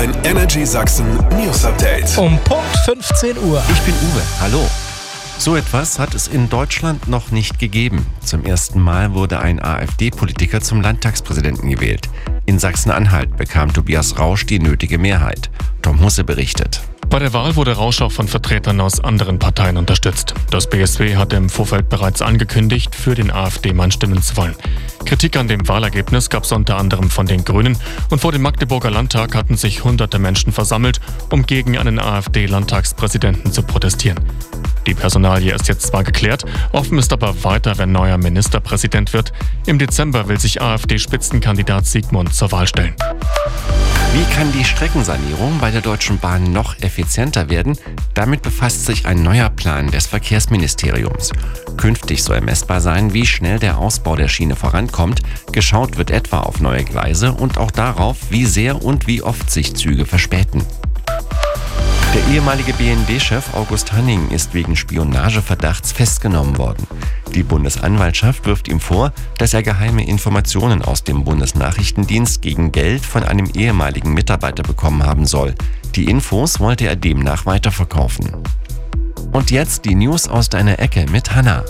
Dein Energy Sachsen News Update. Um Punkt 15 Uhr. Ich bin Uwe, hallo. So etwas hat es in Deutschland noch nicht gegeben. Zum ersten Mal wurde ein AfD-Politiker zum Landtagspräsidenten gewählt. In Sachsen-Anhalt bekam Tobias Rausch die nötige Mehrheit. Tom Husse berichtet. Bei der Wahl wurde Rausch auch von Vertretern aus anderen Parteien unterstützt. Das BSW hatte im Vorfeld bereits angekündigt, für den AfD-Mann stimmen zu wollen. Kritik an dem Wahlergebnis gab es unter anderem von den Grünen und vor dem Magdeburger Landtag hatten sich hunderte Menschen versammelt, um gegen einen AfD-Landtagspräsidenten zu protestieren. Die Personalie ist jetzt zwar geklärt, offen ist aber weiter, wer neuer Ministerpräsident wird. Im Dezember will sich AfD-Spitzenkandidat Sigmund zur Wahl stellen. Wie kann die Streckensanierung bei der Deutschen Bahn noch effizienter werden? Damit befasst sich ein neuer Plan des Verkehrsministeriums. Künftig soll messbar sein, wie schnell der Ausbau der Schiene vorankommt. Geschaut wird etwa auf neue Gleise und auch darauf, wie sehr und wie oft sich Züge verspäten. Der ehemalige BND-Chef August Hanning ist wegen Spionageverdachts festgenommen worden. Die Bundesanwaltschaft wirft ihm vor, dass er geheime Informationen aus dem Bundesnachrichtendienst gegen Geld von einem ehemaligen Mitarbeiter bekommen haben soll. Die Infos wollte er demnach weiterverkaufen. Und jetzt die News aus deiner Ecke mit Hanna.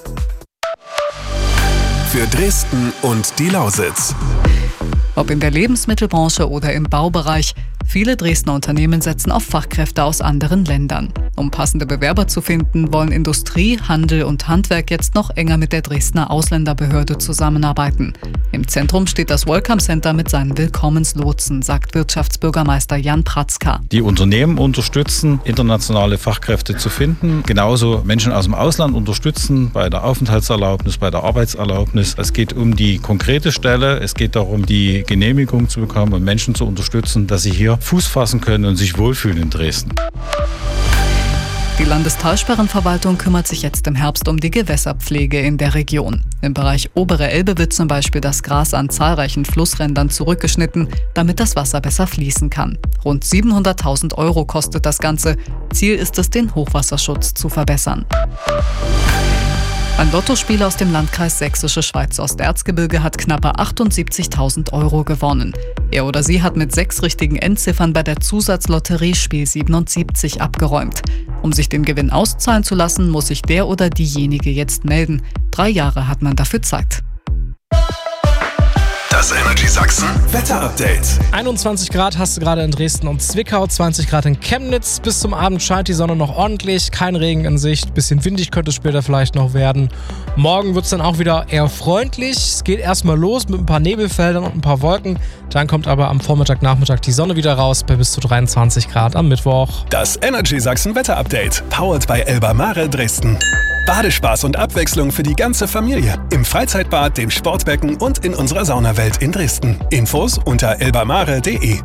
Für Dresden und die Lausitz. Ob in der Lebensmittelbranche oder im Baubereich, viele Dresdner Unternehmen setzen auf Fachkräfte aus anderen Ländern. Um passende Bewerber zu finden, wollen Industrie, Handel und Handwerk jetzt noch enger mit der Dresdner Ausländerbehörde zusammenarbeiten. Im Zentrum steht das Welcome Center mit seinen Willkommenslotsen, sagt Wirtschaftsbürgermeister Jan Pratzka. Die Unternehmen unterstützen, internationale Fachkräfte zu finden, genauso Menschen aus dem Ausland unterstützen bei der Aufenthaltserlaubnis, bei der Arbeitserlaubnis. Es geht um die konkrete Stelle, es geht darum, die Genehmigung zu bekommen und Menschen zu unterstützen, dass sie hier Fuß fassen können und sich wohlfühlen in Dresden. Die Landestalsperrenverwaltung kümmert sich jetzt im Herbst um die Gewässerpflege in der Region. Im Bereich Obere Elbe wird zum Beispiel das Gras an zahlreichen Flussrändern zurückgeschnitten, damit das Wasser besser fließen kann. Rund 700.000 € kostet das Ganze. Ziel ist es, den Hochwasserschutz zu verbessern. Ein Lottospieler aus dem Landkreis Sächsische Schweiz-Osterzgebirge hat knappe 78.000 € gewonnen. Er oder sie hat mit 6 richtigen Endziffern bei der Zusatzlotterie Spiel 77 abgeräumt. Um sich den Gewinn auszahlen zu lassen, muss sich der oder diejenige jetzt melden. 3 Jahre hat man dafür Zeit. Das Energy Sachsen Wetter-Update. 21 Grad hast du gerade in Dresden und Zwickau, 20 Grad in Chemnitz. Bis zum Abend scheint die Sonne noch ordentlich, kein Regen in Sicht. Bisschen windig könnte es später vielleicht noch werden. Morgen wird es dann auch wieder eher freundlich. Es geht erstmal los mit ein paar Nebelfeldern und ein paar Wolken. Dann kommt aber am Vormittag, Nachmittag die Sonne wieder raus bei bis zu 23 Grad am Mittwoch. Das Energy Sachsen Wetter-Update. Powered by Elba Mare Dresden. Badespaß und Abwechslung für die ganze Familie. Im Freizeitbad, dem Sportbecken und in unserer Saunawelt in Dresden. Infos unter elbamare.de.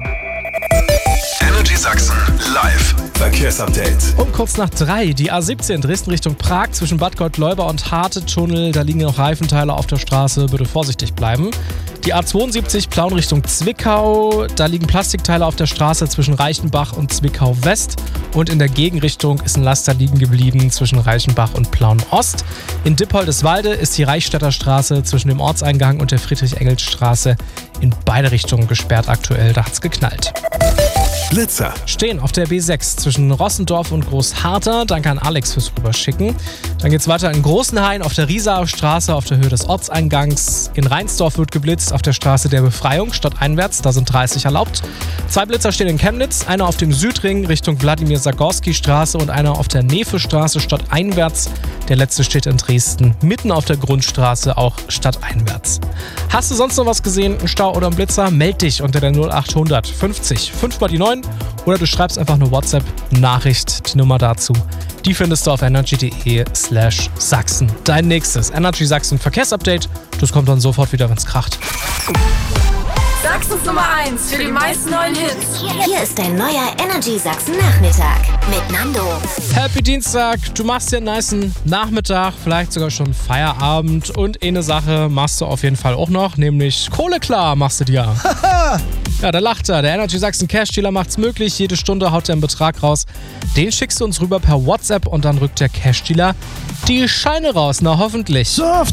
Energy Sachsen live. Verkehrsupdate. Um kurz nach 3, die A17 Dresden Richtung Prag zwischen Bad Gottläuber und Harte-Tunnel. Da liegen noch Reifenteile auf der Straße, bitte vorsichtig bleiben. Die A72 Plauen Richtung Zwickau, da liegen Plastikteile auf der Straße zwischen Reichenbach und Zwickau West. Und in der Gegenrichtung ist ein Laster liegen geblieben zwischen Reichenbach und Plauen Ost. In Dippoldeswalde ist die Reichstätter Straße zwischen dem Ortseingang und der Friedrich-Engels-Straße in beide Richtungen gesperrt aktuell, da hat's geknallt. Blitzer. Stehen auf der B6 zwischen Rossendorf und Großharter. Danke an Alex fürs Rüberschicken. Dann geht's weiter in Großenhain auf der Riesaer Straße auf der Höhe des Ortseingangs. In Reinsdorf wird geblitzt auf der Straße der Befreiung stadteinwärts. Da sind 30 erlaubt. 2 Blitzer stehen in Chemnitz. Einer auf dem Südring Richtung Wladimir-Sagorski-Straße und einer auf der Nefe-Straße stadteinwärts. Der letzte steht in Dresden mitten auf der Grundstraße, auch stadteinwärts. Hast du sonst noch was gesehen, einen Stau oder einen Blitzer? Meld dich unter der 0800 50 5 mal die 9 oder du schreibst einfach eine WhatsApp-Nachricht, die Nummer dazu. Die findest du auf energy.de/Sachsen. Dein nächstes Energy Sachsen Verkehrsupdate. Das kommt dann sofort wieder, wenn's kracht. Sachsens Nummer 1 für die meisten neuen Hits. Hier ist dein neuer Energy Sachsen Nachmittag mit Nando. Happy Dienstag, du machst dir einen nicen Nachmittag, vielleicht sogar schon Feierabend und eine Sache machst du auf jeden Fall auch noch, nämlich Kohle klar machst du dir. Ja, da lacht er. Der Energy Sachsen Cash Dealer macht's möglich. Jede Stunde haut er einen Betrag raus. Den schickst du uns rüber per WhatsApp und dann rückt der Cash Dealer die Scheine raus. Na, hoffentlich.